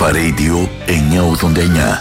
Αλφα Radio 989.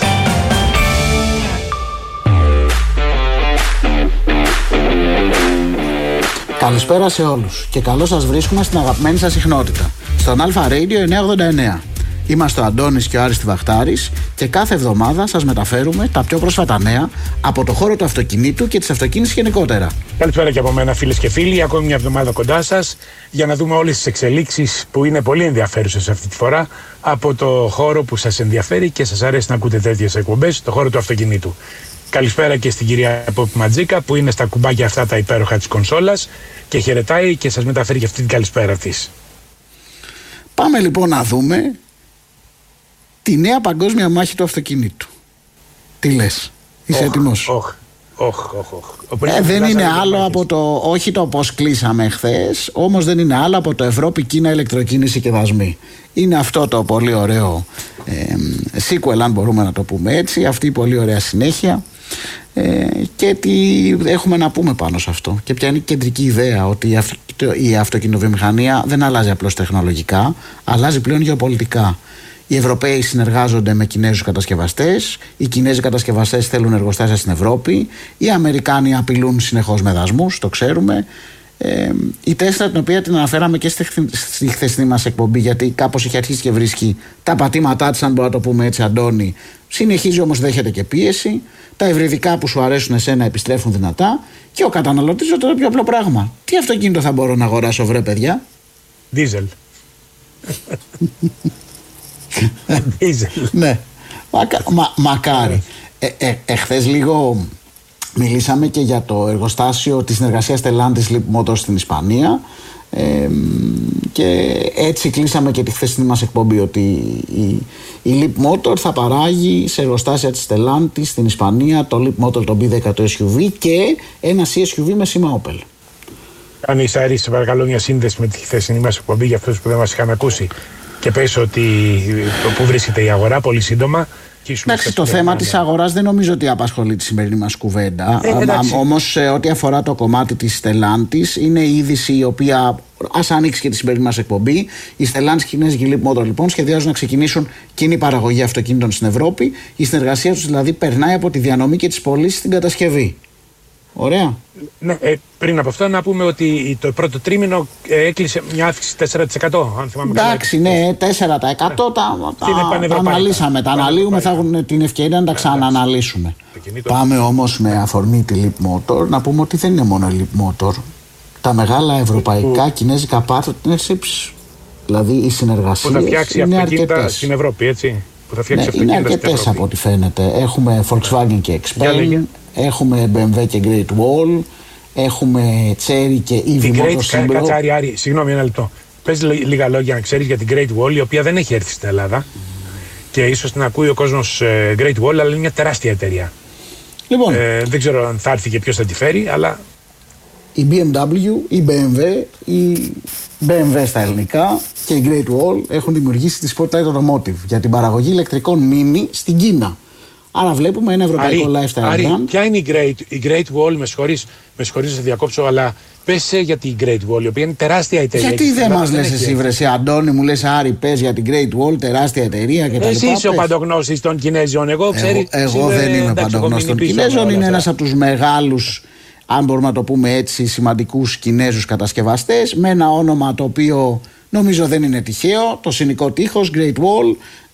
Καλησπέρα σε όλους και καλώς σας βρίσκουμε στην αγαπημένη σας συχνότητα, στον Αλφα Radio 989. Είμαστε ο Αντώνης και ο Άρης Βαχτάρης και κάθε εβδομάδα σας μεταφέρουμε τα πιο πρόσφατα νέα από το χώρο του αυτοκινήτου και της αυτοκίνησης γενικότερα. Καλησπέρα και από μένα, φίλες και φίλοι. Ακόμη μια εβδομάδα κοντά σας για να δούμε όλες τις εξελίξεις που είναι πολύ ενδιαφέρουσες αυτή τη φορά από το χώρο που σας ενδιαφέρει και σας αρέσει να ακούτε τέτοιες εκπομπές, το χώρο του αυτοκινήτου. Καλησπέρα και στην κυρία Πόπη Ματζίκα που είναι στα κουμπάκια αυτά τα υπέροχα της κονσόλας και χαιρετάει και σας μεταφέρει και αυτή την καλησπέρα της. Πάμε λοιπόν να δούμε τη νέα παγκόσμια μάχη του αυτοκινήτου. Τι λες, είσαι έτοιμος? Δεν είναι άλλο από το, όχι το πώς κλείσαμε χθες, όμως δεν είναι άλλο από το Ευρώπη-Κίνα ηλεκτροκίνηση και δασμοί. Είναι αυτό το πολύ ωραίο sequel, αν μπορούμε να το πούμε έτσι, αυτή η πολύ ωραία συνέχεια. Και τι έχουμε να πούμε πάνω σε αυτό και ποια είναι η κεντρική ιδέα, ότι η αυτοκινητοβιομηχανία δεν αλλάζει απλώς τεχνολογικά, αλλάζει πλέον γεωπολιτικά. Οι Ευρωπαίοι συνεργάζονται με Κινέζους κατασκευαστές, οι Κινέζοι κατασκευαστές θέλουν εργοστάσια στην Ευρώπη, οι Αμερικάνοι απειλούν συνεχώς με δασμούς, το ξέρουμε. Η Τέσλα, την οποία την αναφέραμε και στη χθεσινή μας εκπομπή, γιατί κάπως είχε αρχίσει και βρίσκει τα πατήματά της, αν μπορούμε να το πούμε έτσι, Αντώνη, συνεχίζει όμως, δέχεται και πίεση. Τα υβριδικά που σου αρέσουν εσένα επιστρέφουν δυνατά και ο καταναλωτής ρωτάει το πιο απλό πράγμα: τι αυτοκίνητο θα μπορώ να αγοράσω, βρε παιδιά? Δίζελ. Ναι, μακάρι. Εχθές λίγο μιλήσαμε και για το εργοστάσιο της συνεργασίας Stellantis Leap Motors στην Ισπανία, και έτσι κλείσαμε και τη χθεσινή μας εκπομπή, ότι η Leap Motor θα παράγει σε εργοστάσια της Stellantis στην Ισπανία το Leap Motor, το B10 SUV και ένα CSUV με σήμα Opel. Αν είσαι Άρη, σε παρακαλώ μια σύνδεση με τη χθεσινή μας εκπομπή για αυτούς που δεν μας είχαν ακούσει και πες ότι πού βρίσκεται η αγορά πολύ σύντομα. Εντάξει, το θέμα της αγοράς δεν νομίζω ότι απασχολεί τη σημερινή μας κουβέντα. Όμως ό,τι αφορά το κομμάτι της Stellantis, είναι η είδηση η οποία, ας ανοίξει και τη σημερινή μας εκπομπή. Η Stellantis και η Leap Motor λοιπόν σχεδιάζουν να ξεκινήσουν κοινή παραγωγή αυτοκίνητων στην Ευρώπη. Η συνεργασία τους δηλαδή περνάει από τη διανομή και τις πωλήσεις στην κατασκευή. Ωραία. Ναι, πριν από αυτό να πούμε ότι το πρώτο τρίμηνο έκλεισε μια αύξηση 4%, αν θυμάμαι καλά. Εντάξει, ναι, 4%. Τα αναλύσαμε, τα αναλύουμε, θα έχουν την ευκαιρία να τα ξανααναλύσουμε. Πάμε όμως με αφορμή τη Leap Motor να πούμε ότι δεν είναι μόνο η Leap Motor. Τα μεγάλα ευρωπαϊκά κινέζικα partnerships, δηλαδή οι συνεργασίες, που θα φτιάξει είναι αυτοκίνητα αρκετές στην Ευρώπη, έτσι. Που θα φτιάξει είναι αρκετές από ό,τι φαίνεται. Έχουμε Volkswagen και Xpeng, έχουμε BMW και Great Wall, έχουμε Chery και EV Motor. Κάτσε Άρη, συγγνώμη ένα λεπτό. Πες λίγα λόγια να ξέρεις για την Great Wall, η οποία δεν έχει έρθει στην Ελλάδα και ίσως την ακούει ο κόσμος Great Wall, αλλά είναι μια τεράστια εταιρεία. Λοιπόν, δεν ξέρω αν θα έρθει και ποιος θα τη φέρει, αλλά η BMW, η BMW, η BMW στα ελληνικά και η Great Wall έχουν δημιουργήσει τη Spotlight Automotive για την παραγωγή ηλεκτρικών Mini στην Κίνα. Άρα βλέπουμε ένα ευρωπαϊκό lifestyle brand. Ποια είναι η Great Wall, με συγχωρείς να σε διακόψω, αλλά πες για την Great Wall, η οποία είναι τεράστια εταιρεία. Γιατί δεν μας λες εσύ, βρεσί Αντώνη, μου λες Άρη, πες για την Great Wall, τεράστια εταιρεία κτλ. Εσύ είσαι ο παντογνώστης των Κινέζων, εγώ δεν είμαι παντογνώστης των Κινέζων, είναι ένας από τους μεγάλους, αν μπορούμε να το πούμε έτσι, σημαντικούς Κινέζους κατασκευαστές, με ένα όνομα το οποίο νομίζω δεν είναι τυχαίο, το συνικό τείχος, Great Wall,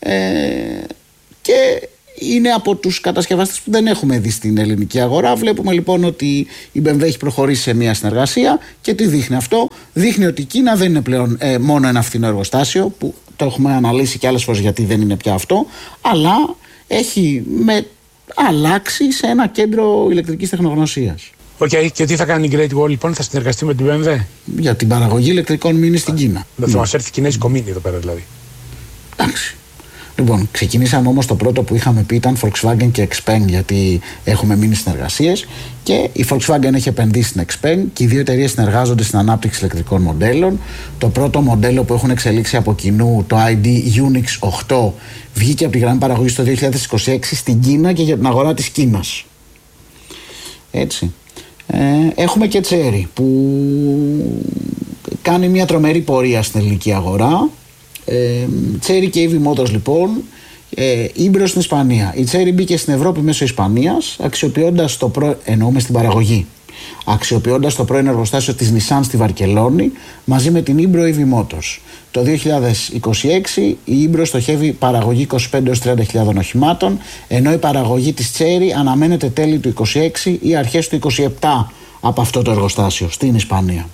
και είναι από τους κατασκευαστές που δεν έχουμε δει στην ελληνική αγορά. Βλέπουμε λοιπόν ότι η BMW έχει προχωρήσει σε μια συνεργασία και τι δείχνει αυτό? Δείχνει ότι η Κίνα δεν είναι πλέον μόνο ένα φθηνό εργοστάσιο, που το έχουμε αναλύσει και άλλες φορές γιατί δεν είναι πια αυτό, αλλά έχει αλλάξει σε ένα κέντρο ηλεκτρικής τεχνογνωσίας. Και τι θα κάνει η Great Wall λοιπόν, θα συνεργαστεί με την BMW? Για την παραγωγή ηλεκτρικών Mini στην Κίνα. Θα μας έρθει κινέζικο Mini εδώ πέρα δηλαδή. Εντάξει. Λοιπόν, ξεκινήσαμε όμως, το πρώτο που είχαμε πει ήταν Volkswagen και Xpeng, γιατί έχουμε μείνει συνεργασίες και η Volkswagen έχει επενδύσει στην Xpeng και οι δύο εταιρείες συνεργάζονται στην ανάπτυξη ηλεκτρικών μοντέλων. Το πρώτο μοντέλο που έχουν εξελίξει από κοινού, το ID Unix 8, βγήκε από τη γραμμή παραγωγής το 2026 στην Κίνα και για την αγορά της Κίνας. Έτσι. Έχουμε και Chery που κάνει μια τρομερή πορεία στην ελληνική αγορά. Chery και EV Motors λοιπόν, Íbro στην Ισπανία. Η Chery μπήκε στην Ευρώπη μέσω Ισπανίας, αξιοποιώντας εννοούμε στην παραγωγή, αξιοποιώντας το πρώην εργοστάσιο της Nissan στη Βαρκελόνη μαζί με την Íbro EV Motors. Το 2026 η Íbro στοχεύει παραγωγή 25-30.000 οχημάτων, ενώ η παραγωγή της Chery αναμένεται τέλη του 2026 ή αρχές του 2027 από αυτό το εργοστάσιο στην Ισπανία.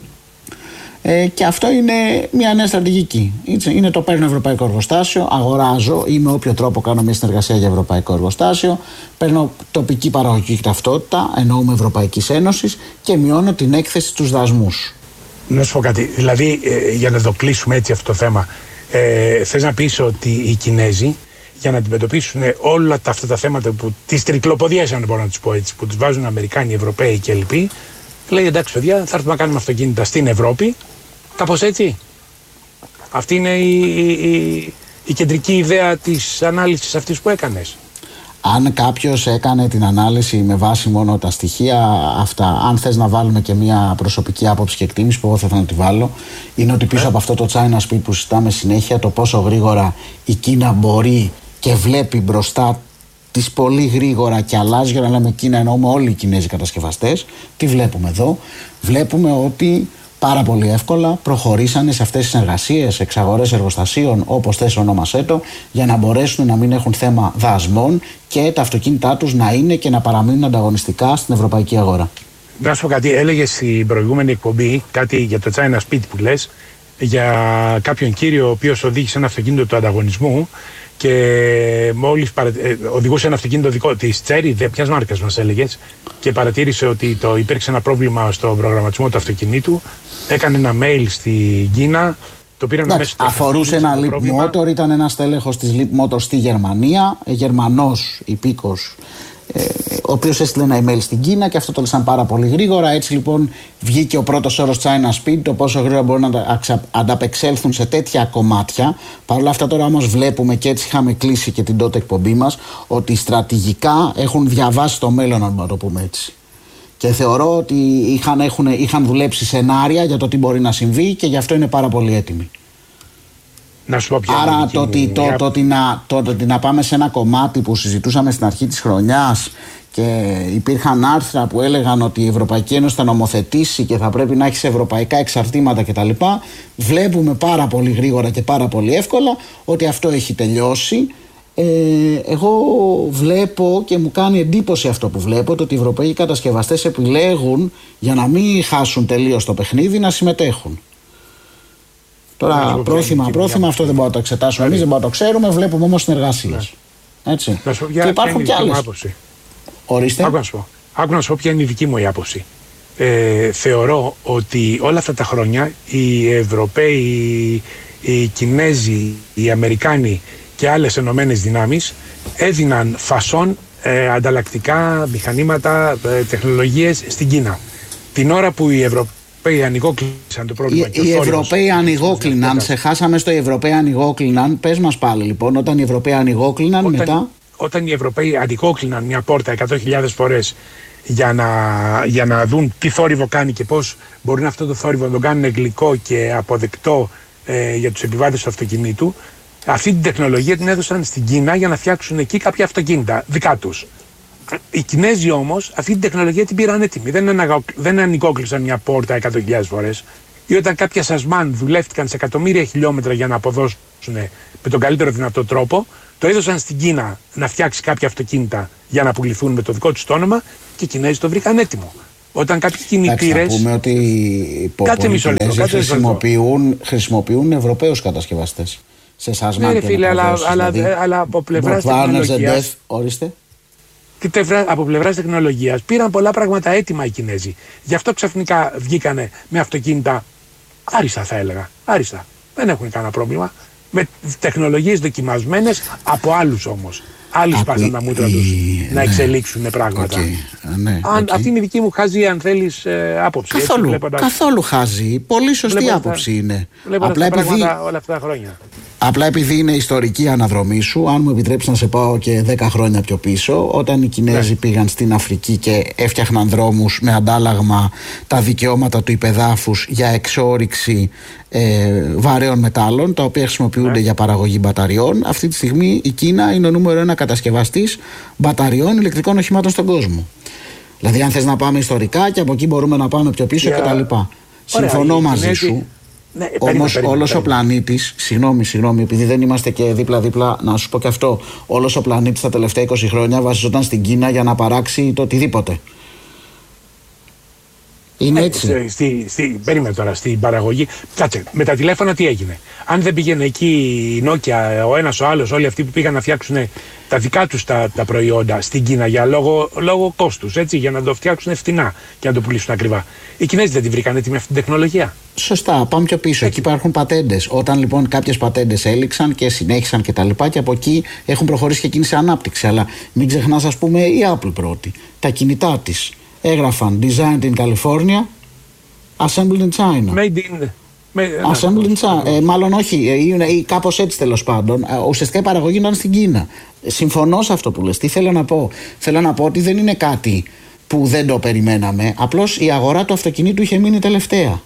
Και αυτό είναι μια νέα στρατηγική. Είναι το παίρνω ευρωπαϊκό εργοστάσιο, αγοράζω ή με όποιο τρόπο κάνω μια συνεργασία για ευρωπαϊκό εργοστάσιο, παίρνω τοπική παραγωγική ταυτότητα, εννοούμε Ευρωπαϊκής Ένωσης, και μειώνω την έκθεση στους δασμούς. Να σου πω κάτι, δηλαδή για να το κλείσουμε έτσι αυτό το θέμα, θες να πεις ότι οι Κινέζοι για να αντιμετωπίσουν όλα αυτά τα θέματα της τρικλοποδίας, αν μπορώ να τους πω έτσι, που τους βάζουν Αμερικάνοι, Ευρωπαίοι και λοιποί, λέει εντάξει παιδιά, θα έρθουμε να κάνουμε αυτοκίνητα στην Ευρώπη, κάπως έτσι. Αυτή είναι η κεντρική ιδέα της ανάλυσης αυτής που έκανες. Αν κάποιος έκανε την ανάλυση με βάση μόνο τα στοιχεία αυτά, αν θες να βάλουμε και μια προσωπική άποψη και εκτίμηση που εγώ θα ήθελα να τη βάλω, είναι ότι πίσω από αυτό το China Speed που συζητάμε συνέχεια, το πόσο γρήγορα η Κίνα μπορεί και βλέπει μπροστά της πολύ γρήγορα και αλλάζει, για να λέμε Κίνα εννοούμε όλοι οι Κινέζοι κατασκευαστές, τι βλέπουμε εδώ? Βλέπουμε ότι πάρα πολύ εύκολα προχωρήσανε σε αυτές τις συνεργασίες, εξαγορές εργοστασίων, όπως θες ονόμασέ το, για να μπορέσουν να μην έχουν θέμα δασμών και τα αυτοκίνητά τους να είναι και να παραμείνουν ανταγωνιστικά στην ευρωπαϊκή αγορά. Να σου πω κάτι, έλεγες στην προηγούμενη εκπομπή κάτι για το China Speed που λες, για κάποιον κύριο ο οποίος οδήγησε ένα αυτοκίνητο του ανταγωνισμού και μόλις οδηγούσε ένα αυτοκίνητο δικό της Chery, ποιας μάρκας μας έλεγες, και παρατήρησε ότι υπήρξε ένα πρόβλημα στο προγραμματισμό του αυτοκινήτου, έκανε ένα mail στην Κίνα, το πήραν μέσα. Αφορούσε ένα Leap Motor, ήταν ένας τέλεχος της Leap Motor στη Γερμανία, Γερμανός υπήκος, ο οποίος έστειλε ένα email στην Κίνα και αυτό το λύσαν πάρα πολύ γρήγορα. Έτσι λοιπόν βγήκε ο πρώτος όρος China Speed, το πόσο γρήγορα μπορούν να ανταπεξέλθουν σε τέτοια κομμάτια. Παρ' όλα αυτά τώρα όμως βλέπουμε, και έτσι είχαμε κλείσει και την τότε εκπομπή μας, ότι στρατηγικά έχουν διαβάσει το μέλλον, να το πούμε έτσι. Και θεωρώ ότι είχαν δουλέψει σενάρια για το τι μπορεί να συμβεί και γι' αυτό είναι πάρα πολύ έτοιμοι. Να σου πω ποια. Άρα το ότι να πάμε σε ένα κομμάτι που συζητούσαμε στην αρχή της χρονιάς και υπήρχαν άρθρα που έλεγαν ότι η Ευρωπαϊκή Ένωση θα νομοθετήσει και θα πρέπει να έχει σε ευρωπαϊκά εξαρτήματα κτλ. Βλέπουμε πάρα πολύ γρήγορα και πάρα πολύ εύκολα ότι αυτό έχει τελειώσει. Εγώ βλέπω και μου κάνει εντύπωση αυτό που βλέπω, το ότι οι ευρωπαϊκοί κατασκευαστές επιλέγουν, για να μην χάσουν τελείως το παιχνίδι, να συμμετέχουν. Τώρα πρόθυμα αυτό δεν μπορούμε να το εξετάσουμε εμείς, δεν μπορούμε να το ξέρουμε, βλέπουμε όμως συνεργασίες. Έτσι. Και υπάρχουν κι άλλες. Ορίστε. Άκου να σου πω ποια είναι η δική μου η άποψη. Θεωρώ ότι όλα αυτά τα χρόνια οι Ευρωπαίοι, οι Κινέζοι, οι Αμερικάνοι και άλλες ενωμένες δυνάμεις έδιναν φασόν ανταλλακτικά μηχανήματα, τεχνολογίες στην Κίνα. Την ώρα που οι Ευρωπαίοι ανοιγόκλειναν το πρόβλημα. Οι Ευρωπαίοι ανοιγόκλειναν, σε χάσαμε στο οι Ευρωπαίοι ανοιγόκλειναν. Πες μας πάλι λοιπόν, όταν οι Ευρωπαίοι ανοιγόκλειναν μετά. Όταν οι Ευρωπαίοι ανοιγόκλειναν μια πόρτα 100.000 φορές για να δουν τι θόρυβο κάνει και πώς μπορεί αυτό το θόρυβο να τον κάνουν γλυκό και αποδεκτό για τους επιβάτες του αυτοκινήτου, αυτή την τεχνολογία την έδωσαν στην Κίνα για να φτιάξουν εκεί κάποια αυτοκίνητα δικά τους. Οι Κινέζοι όμως αυτή την τεχνολογία την πήραν έτοιμη. Δεν ανοιγόκλεισαν μια πόρτα 100.000 φορές. Ή όταν κάποια σασμάν δουλεύτηκαν σε εκατομμύρια χιλιόμετρα για να αποδώσουν με τον καλύτερο δυνατό τρόπο, το έδωσαν στην Κίνα να φτιάξει κάποια αυτοκίνητα για να πουληθούν με το δικό τους το όνομα και οι Κινέζοι το βρήκαν έτοιμο. Όταν κάποιοι κινητήρες. Να πούμε ότι πολλοί Κινέζοι χρησιμοποιούν Ευρωπαίους κατασκευαστές. Σε σασμάν και φίλε, αλλά από πλευράς τεχνολογίας. Ορίστε. Από πλευράς τεχνολογίας πήραν πολλά πράγματα έτοιμα οι Κινέζοι. Γι' αυτό ξαφνικά βγήκανε με αυτοκίνητα άριστα, θα έλεγα. Άριστα. Δεν έχουν κανένα πρόβλημα. Με τεχνολογίες δοκιμασμένες από άλλους όμως. Άλλοι σπάσαν τα μούτρα τους να εξελίξουν πράγματα. Αυτή είναι η δική μου χάζη, αν θέλεις, άποψη. Καθόλου χάζη. Πολύ σωστή άποψη είναι. Βλέπω αυτά τα πράγματα όλα αυτά τα χρόνια. Απλά επειδή είναι ιστορική η αναδρομή σου, αν μου επιτρέψει να σε πάω και 10 χρόνια πιο πίσω, όταν οι Κινέζοι πήγαν στην Αφρική και έφτιαχναν δρόμους με αντάλλαγμα τα δικαιώματα του υπεδάφους για εξόρυξη βαρέων μετάλλων, τα οποία χρησιμοποιούνται για παραγωγή μπαταριών, αυτή τη στιγμή η Κίνα είναι ο νούμερο 1 κατασκευαστής μπαταριών ηλεκτρικών οχημάτων στον κόσμο. Δηλαδή, αν θες να πάμε ιστορικά, και από εκεί μπορούμε να πάμε πιο πίσω κτλ. Συμφωνώ μαζί σου. Ναι, όμως όλος ο πλανήτης, συγγνώμη, επειδή δεν είμαστε και δίπλα-δίπλα, να σου πω και αυτό, όλος ο πλανήτης τα τελευταία 20 χρόνια βασιζόταν στην Κίνα για να παράξει το οτιδήποτε. Είναι έτσι. Περίμενε τώρα, στην παραγωγή. Κάτσε, με τα τηλέφωνα τι έγινε? Αν δεν πήγαινε εκεί η Nokia, ο ένας ο άλλος, όλοι αυτοί που πήγαν να φτιάξουν τα δικά τους τα προϊόντα στην Κίνα για λόγω κόστους, έτσι, για να το φτιάξουν φτηνά και να το πουλήσουν ακριβά. Οι Κινέζοι δεν την βρήκαν έτοιμη αυτή την τεχνολογία. Σωστά, πάμε πιο πίσω. Εκεί υπάρχουν πατέντες. Όταν λοιπόν κάποιες πατέντες έληξαν και συνέχισαν και τα λοιπά, και από εκεί έχουν προχωρήσει και εκείνη σε ανάπτυξη. Αλλά μην ξεχνάς, ας πούμε, η Apple πρώτη. Τα κινητά της έγραφαν Designed in California, Assembled in China. Assembled in China. Μάλλον όχι, ή κάπως έτσι τέλος πάντων. Ουσιαστικά η παραγωγή ήταν στην Κίνα. Συμφωνώ σε αυτό που λες. Τι θέλω να πω? Θέλω να πω ότι δεν είναι κάτι που δεν το περιμέναμε. Απλώς η αγορά του αυτοκινήτου είχε μείνει τελευταία.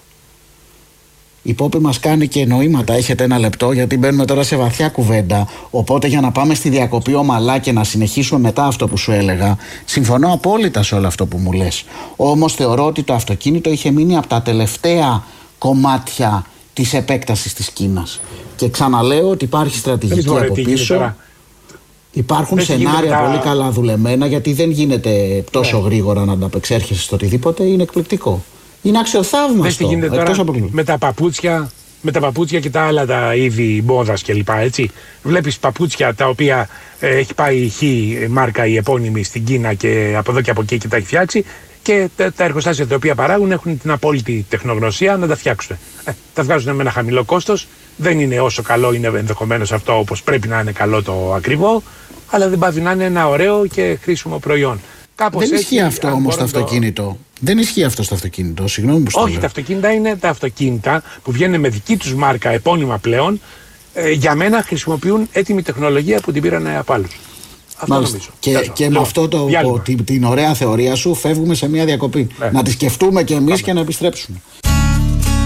Η Πόπη μας κάνει και νοήματα. Έχετε ένα λεπτό, γιατί μπαίνουμε τώρα σε βαθιά κουβέντα. Οπότε, για να πάμε στη διακοπή ομαλά και να συνεχίσουμε μετά αυτό που σου έλεγα, συμφωνώ απόλυτα σε όλο αυτό που μου λες. Όμως θεωρώ ότι το αυτοκίνητο είχε μείνει από τα τελευταία κομμάτια της επέκτασης της Κίνας. Και ξαναλέω ότι υπάρχει στρατηγική από πίσω. Υπάρχουν σενάρια πολύ καλά δουλεμένα, γιατί δεν γίνεται τόσο γρήγορα να ανταπεξέρχεσαι στο οτιδήποτε. Είναι εκπληκτικό. Είναι αξιοθαύμαστο. Με τα παπούτσια και τα άλλα τα είδη μόδας κλπ. Βλέπεις παπούτσια τα οποία έχει πάει μάρκα η επώνυμη στην Κίνα και από εδώ και από εκεί και τα έχει φτιάξει, και τα εργοστάσια τα οποία παράγουν έχουν την απόλυτη τεχνογνωσία να τα φτιάξουν. Τα βγάζουν με ένα χαμηλό κόστος. Δεν είναι όσο καλό είναι ενδεχομένως αυτό, όπως πρέπει να είναι καλό το ακριβό, αλλά δεν πάβει να είναι ένα ωραίο και χρήσιμο προϊόν. Δεν ισχύει αυτό όμως στο αυτοκίνητο. Δεν ισχύει αυτό στο αυτοκίνητο. Συγγνώμη που στο λέω. Όχι, τα αυτοκίνητα είναι τα αυτοκίνητα που βγαίνουν με δική τους μάρκα επώνυμα πλέον. Για μένα χρησιμοποιούν έτοιμη τεχνολογία που την πήραν από άλλους. Αυτό νομίζω. Και με αυτό την ωραία θεωρία σου φεύγουμε σε μια διακοπή. Να τη σκεφτούμε κι εμείς και να επιστρέψουμε.